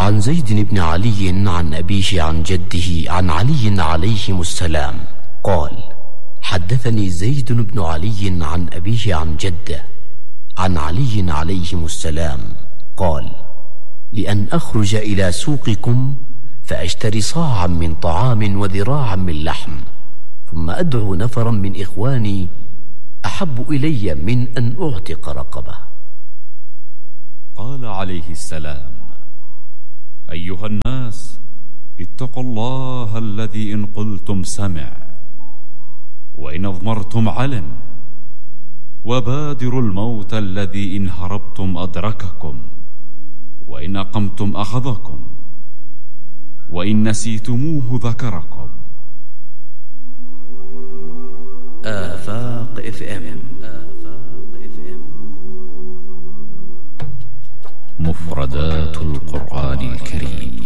وعن زيد بن علي عن أبيه عن جده عن علي عليهم السلام قال: حدثني زيد بن علي عن أبيه عن جده عن علي عليهم السلام قال: لأن أخرج إلى سوقكم فأشتري صاعا من طعام وذراعا من لحم، ثم أدعو نفرا من إخواني أحب إلي من أن أعتق رقبة. قال عليه السلام: أيها الناس، اتقوا الله الذي إن قلتم سمع وإن أضمرتم علم، وبادروا الموت الذي إن هربتم أدرككم، وإن أقمتم أخذكم، وإن نسيتموه ذكركم. آفاق FM. مفردات القرآن الكريم.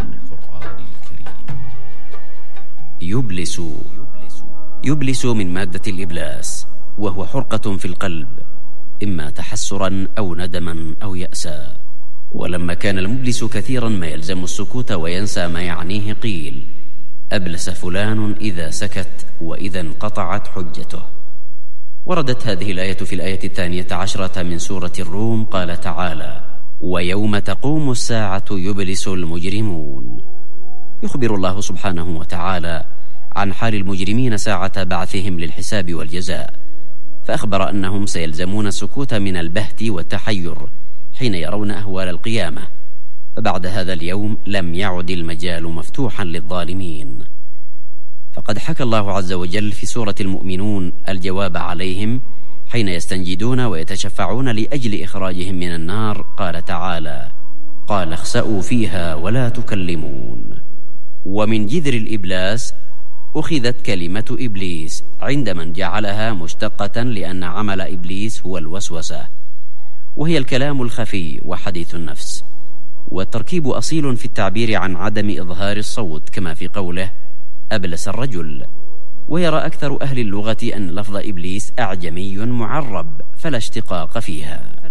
يبلس من مادة الإبلاس، وهو حرقة في القلب، إما تحسرا أو ندما أو يأسا. ولما كان المبلس كثيرا ما يلزم السكوت وينسى ما يعنيه، قيل: أبلس فلان إذا سكت وإذا انقطعت حجته. وردت هذه الآية في الآية 12 من سورة الروم، قال تعالى: ويوم تقوم الساعة يبلس المجرمون. يخبر الله سبحانه وتعالى عن حال المجرمين ساعة بعثهم للحساب والجزاء، فأخبر أنهم سيلزمون السكوت من البهت والتحير حين يرون أهوال القيامة، فبعد هذا اليوم لم يعد المجال مفتوحا للظالمين. فقد حكى الله عز وجل في سورة المؤمنون الجواب عليهم حين يستنجدون ويتشفعون لأجل إخراجهم من النار. قال تعالى: قال اخسأوا فيها ولا تكلمون. ومن جذر الإبلاس أخذت كلمة إبليس عند من جعلها مشتقة، لأن عمل إبليس هو الوسوسة، وهي الكلام الخفي وحديث النفس. والتركيب أصيل في التعبير عن عدم إظهار الصوت، كما في قوله: أبلس الرجل. ويرى أكثر أهل اللغة أن لفظ إبليس أعجمي معرب، فلا اشتقاق فيها.